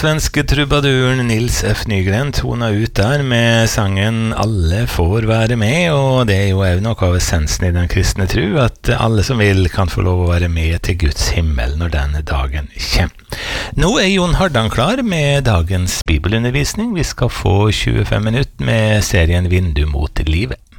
svenske trubaduren Nils F. Nygren tona ut der med sangen «Alle får være med», og det jo noe av essensen i den kristne tro, at alle som vil kan få lov å være med til Guds himmel når denne dagen kommer. Nå Jon Hardan klar med dagens bibelundervisning. Vi skal få 25 minutter med serien Vindu mot livet.